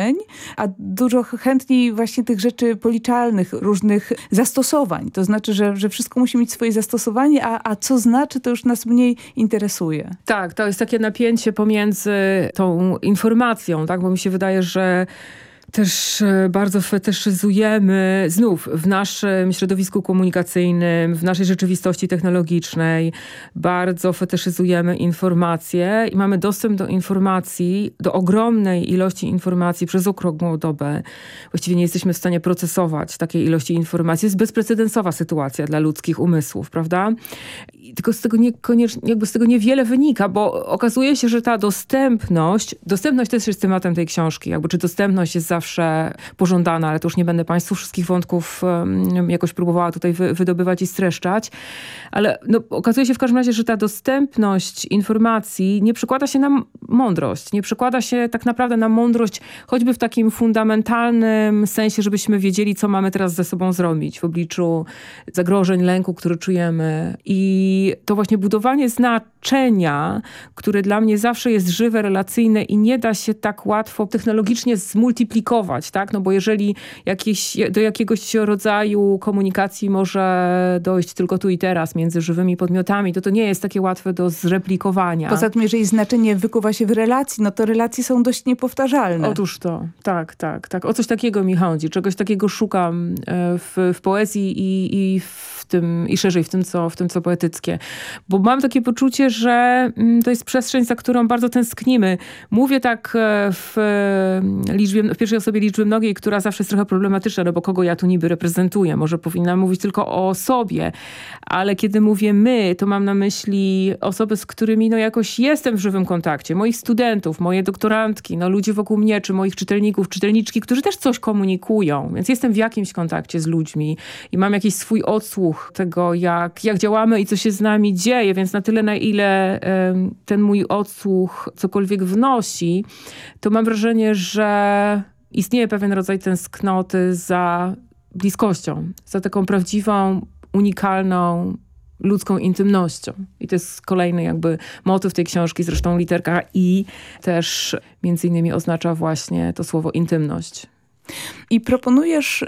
znaczeń, a dużo chętniej właśnie tych rzeczy policzalnych, różnych zastosowań. To znaczy, że wszystko musi mieć swoje zastosowanie, a co znaczy, to już nas mniej interesuje. Tak, to jest takie napięcie pomiędzy tą informacją, tak? Bo mi się wydaje, że też bardzo fetyszyzujemy znów w naszym środowisku komunikacyjnym, w naszej rzeczywistości technologicznej, bardzo fetyszyzujemy informacje i mamy dostęp do informacji, do ogromnej ilości informacji przez okrągłą dobę. Właściwie nie jesteśmy w stanie procesować takiej ilości informacji. Jest bezprecedensowa sytuacja dla ludzkich umysłów, prawda? Tylko z tego jakby z tego niewiele wynika, bo okazuje się, że ta dostępność też jest tematem tej książki, jakby czy dostępność jest zawsze pożądana, ale to już nie będę Państwu wszystkich wątków jakoś próbowała tutaj wydobywać i streszczać, ale okazuje się w każdym razie, że ta dostępność informacji nie przekłada się na mądrość, nie przekłada się tak naprawdę na mądrość, choćby w takim fundamentalnym sensie, żebyśmy wiedzieli, co mamy teraz ze sobą zrobić w obliczu zagrożeń, lęku, który czujemy. I to właśnie budowanie znaczenia, które dla mnie zawsze jest żywe, relacyjne i nie da się tak łatwo technologicznie zmultiplikować, tak? No bo jeżeli do jakiegoś rodzaju komunikacji może dojść tylko tu i teraz między żywymi podmiotami, to nie jest takie łatwe do zreplikowania. Poza tym, jeżeli znaczenie wykuwa się w relacji, no to relacje są dość niepowtarzalne. Otóż to. Tak. O coś takiego mi chodzi. Czegoś takiego szukam w poezji i szerzej w tym, co poetyckie. Bo mam takie poczucie, że to jest przestrzeń, za którą bardzo tęsknimy. Mówię tak w pierwszej osobie liczby mnogiej, która zawsze jest trochę problematyczna, no bo kogo ja tu niby reprezentuję? Może powinnam mówić tylko o sobie. Ale kiedy mówię my, to mam na myśli osoby, z którymi jakoś jestem w żywym kontakcie. Moich studentów, moje doktorantki, ludzie wokół mnie, czy moich czytelników, czytelniczki, którzy też coś komunikują. Więc jestem w jakimś kontakcie z ludźmi i mam jakiś swój odsłuch tego, jak działamy i co się z nami dzieje. Więc na tyle, na ile ten mój odsłuch cokolwiek wnosi, to mam wrażenie, że istnieje pewien rodzaj tęsknoty za bliskością, za taką prawdziwą, unikalną, ludzką intymnością. I to jest kolejny jakby motyw tej książki, zresztą literka I też między innymi oznacza właśnie to słowo intymność. I proponujesz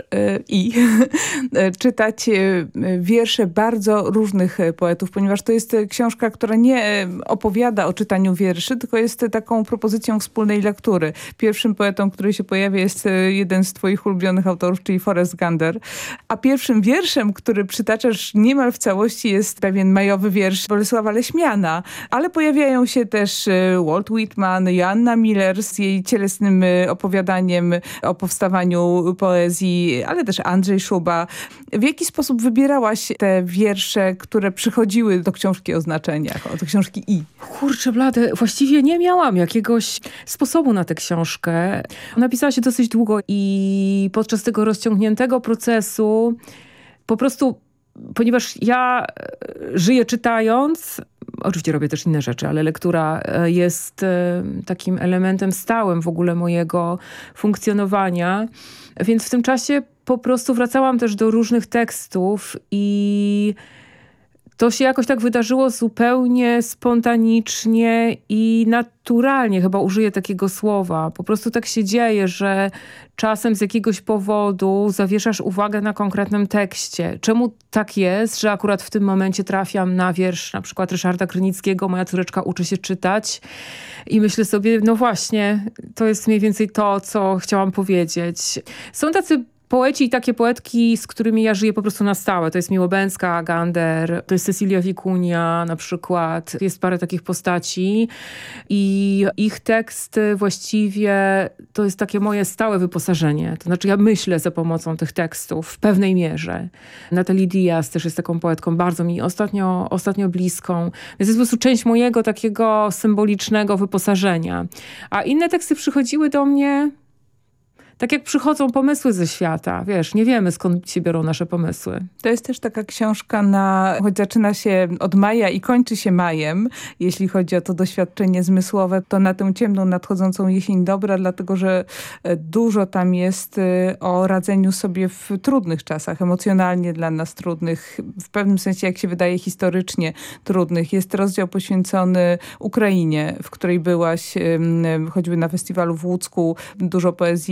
czytać wiersze bardzo różnych poetów, ponieważ to jest książka, która nie opowiada o czytaniu wierszy, tylko jest taką propozycją wspólnej lektury. Pierwszym poetą, który się pojawia, jest jeden z twoich ulubionych autorów, czyli Forrest Gander. A pierwszym wierszem, który przytaczasz niemal w całości, jest pewien majowy wiersz Bolesława Leśmiana. Ale pojawiają się też Walt Whitman, Joanna Miller z jej cielesnym opowiadaniem o powstawaniu poezji, ale też Andrzej Szuba. W jaki sposób wybierałaś te wiersze, które przychodziły do książki o znaczeniach, do książki I? Kurczę blade, właściwie nie miałam jakiegoś sposobu na tę książkę. Napisała się dosyć długo i podczas tego rozciągniętego procesu po prostu, ponieważ ja żyję czytając, oczywiście robię też inne rzeczy, ale lektura jest takim elementem stałym w ogóle mojego funkcjonowania. Więc w tym czasie po prostu wracałam też do różnych tekstów i to się jakoś tak wydarzyło zupełnie spontanicznie i naturalnie, chyba użyję takiego słowa. Po prostu tak się dzieje, że czasem z jakiegoś powodu zawieszasz uwagę na konkretnym tekście. Czemu tak jest, że akurat w tym momencie trafiam na wiersz na przykład Ryszarda Krynickiego, moja córeczka uczy się czytać i myślę sobie, no właśnie, to jest mniej więcej to, co chciałam powiedzieć. Są tacy poeci i takie poetki, z którymi ja żyję po prostu na stałe. To jest Miłobędzka, Gander, to jest Cecilia Wikunia na przykład. Jest parę takich postaci i ich teksty właściwie to jest takie moje stałe wyposażenie. To znaczy ja myślę za pomocą tych tekstów w pewnej mierze. Natalie Diaz też jest taką poetką bardzo mi ostatnio bliską. Więc jest po prostu część mojego takiego symbolicznego wyposażenia. A inne teksty przychodziły do mnie tak jak przychodzą pomysły ze świata. Wiesz, nie wiemy, skąd się biorą nasze pomysły. To jest też taka książka, choć zaczyna się od maja i kończy się majem, jeśli chodzi o to doświadczenie zmysłowe, to na tę ciemną, nadchodzącą jesień dobra, dlatego że dużo tam jest o radzeniu sobie w trudnych czasach, emocjonalnie dla nas trudnych, w pewnym sensie, jak się wydaje, historycznie trudnych. Jest rozdział poświęcony Ukrainie, w której byłaś choćby na festiwalu w Łódzku, dużo poezji